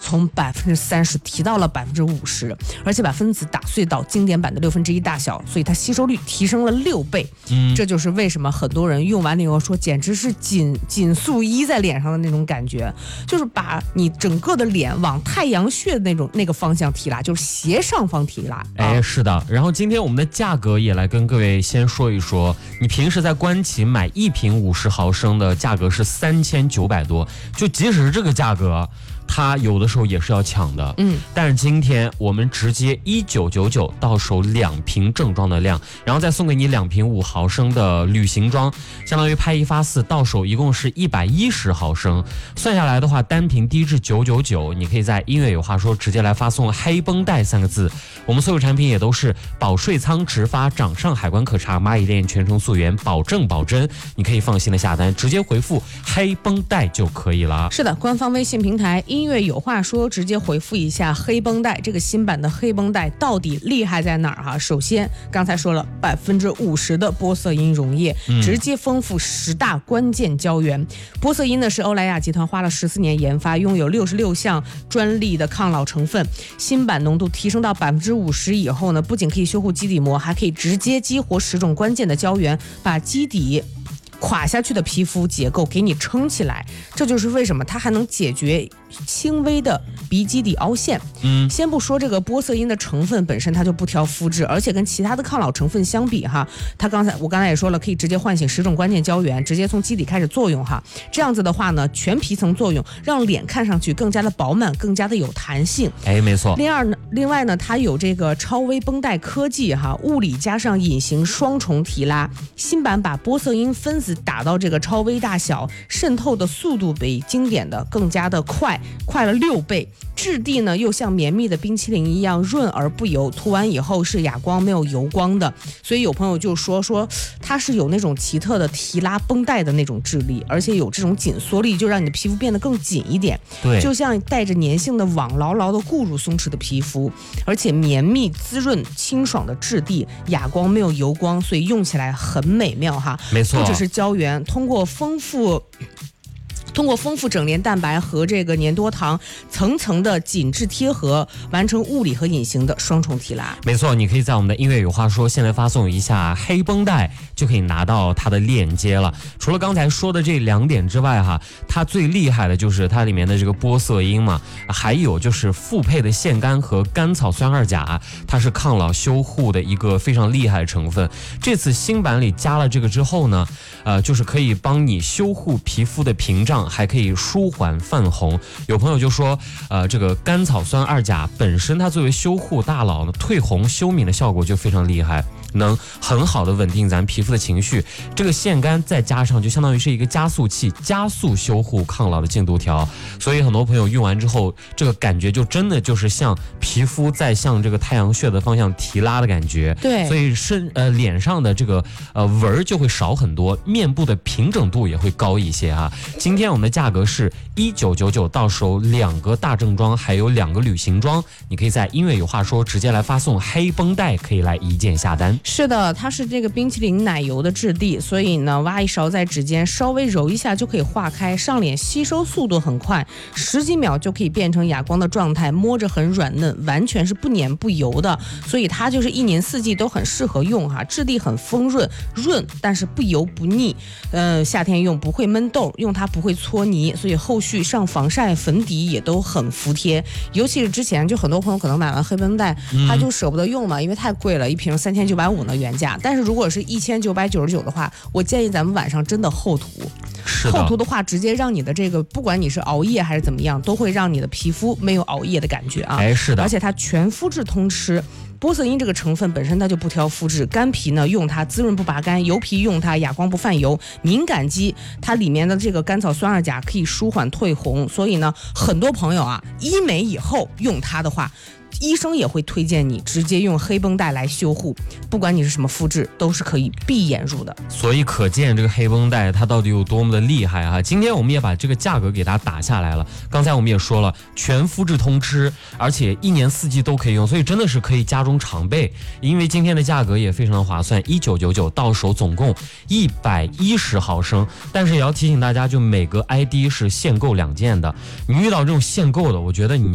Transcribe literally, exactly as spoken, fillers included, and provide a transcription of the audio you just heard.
从百分之三十提到了百分之五十，而且把分子打碎到经典版的六分之一大小，所以它吸收率提升了六倍。嗯，这就是为什么很多人用完了以后说，简直是紧紧速衣在脸上的那种感觉，就是把你整个的脸往太阳穴的那种那个方向提拉，就是斜上方提拉。 哎，是的。然后今天我们的价格也来跟各位先说一说，你平时在官旗买一瓶五十毫升的价格是三千九百多，就即使是这个价格，它有的时候也是要抢的。嗯，但是今天我们直接一九九九到手两瓶正装的量，然后再送给你两瓶五毫升的旅行装，相当于拍一发四，到手一共是一百一十毫升。算下来的话，单瓶低至九九九，你可以在音乐有话说直接来发送黑绷带三个字。我们所有产品也都是保税仓直发，掌上海关可查，蚂蚁店全程溯源，保证保真，你可以放心的下单，直接回复黑绷带就可以了。 是的，官方微信平台音乐有话说，直接回复一下黑绷带。这个新版的黑绷带到底厉害在哪儿哈？首先刚才说了百分之五十的玻色因溶液，直接丰富十大关键胶原。玻色因呢是欧莱雅集团花了十四年研发，拥有六十六项专利的抗老成分。新版浓度提升到百分之五十以后呢，不仅可以修护基底膜，还可以直接激活十种关键的胶原，把基底垮下去的皮肤结构给你撑起来。这就是为什么它还能解决轻微的鼻基底凹陷。嗯，先不说这个玻色因的成分本身它就不挑肤质，而且跟其他的抗老成分相比哈，它刚才我刚才也说了，可以直接唤醒十种关键胶原，直接从基底开始作用哈。这样子的话呢，全皮层作用，让脸看上去更加的饱满，更加的有弹性。 哎，没错。 另二呢，另外呢，它有这个超微绷带科技哈，物理加上隐形双重提拉。新版把玻色因分子打到这个超微大小，渗透的速度比经典的更加的快，快了六倍。质地呢又像绵密的冰淇淋一样润而不油，涂完以后是哑光没有油光的。所以有朋友就说说它是有那种奇特的提拉绷带的那种质地，而且有这种紧缩力，就让你的皮肤变得更紧一点。 对， 就像带着粘性的网牢牢的固住松弛的皮肤，而且绵密滋润清爽的质地，哑光没有油光，所以用起来很美妙哈。 没错， 不只是胶原，通过丰富通过丰富整链蛋白和这个粘多糖层层的紧致贴合，完成物理和隐形的双重提拉。 没错，你可以在我们的音乐有话说现在发送一下黑绷带，就可以拿到它的链接了。除了刚才说的这两点之外哈，它最厉害的就是它里面的这个玻色因嘛，还有就是复配的腺苷和甘草酸二钾，它是抗老修护的一个非常厉害的成分。这次新版里加了这个之后呢，呃，就是可以帮你修护皮肤的屏障，还可以舒缓泛红。有朋友就说，呃，这个甘草酸二钾本身它作为修护大佬呢，退红休敏的效果就非常厉害，能很好的稳定咱皮肤的情绪。这个腺苷再加上就相当于是一个加速器，加速修护抗老的进度条。所以很多朋友用完之后，这个感觉就真的就是像皮肤在向这个太阳穴的方向提拉的感觉。 对， 所以身呃脸上的这个呃纹就会少很多，面部的平整度也会高一些啊。今天我们的价格是一九九九到手两个大正装，还有两个旅行装，你可以在音乐有话说直接来发送黑绷带，可以来一键下单。 是的，它是这个冰淇淋奶油的质地，所以呢挖一勺在指尖稍微揉一下就可以化开，上脸吸收速度很快，十几秒就可以变成哑光的状态，摸着很软嫩，完全是不粘不油的，所以它就是一年四季都很适合用哈，质地很丰润润，但是不油不腻，呃，夏天用不会闷痘，用它不会搓泥，所以后续上防晒粉底也都很服帖。尤其是之前就很多朋友可能买完黑绷带，他就舍不得用嘛，因为太贵了，一瓶三千九百五呢原价，但是如果是一千九百九十九的话，我建议咱们晚上真的厚涂。厚涂的话，直接让你的这个，不管你是熬夜还是怎么样，都会让你的皮肤没有熬夜的感觉啊。 哎，是的， 而且它全肤质通吃。玻色因这个成分本身它就不挑肤质，干皮呢用它滋润不拔干，油皮用它哑光不泛油，敏感肌它里面的这个甘草酸二钾可以舒缓退红，所以呢很多朋友啊医美以后用它的话，医生也会推荐你直接用黑绷带来修护，不管你是什么肤质都是可以闭眼入的。 所以可见这个黑绷带它到底有多么的厉害啊！今天我们也把这个价格给它打下来了。刚才我们也说了，全肤质通吃，而且一年四季都可以用，所以真的是可以家中常备。因为今天的价格也非常的划算，一九九九到手总共一百一十毫升，但是也要提醒大家，就每个 I D 是限购两件的。你遇到这种限购的，我觉得你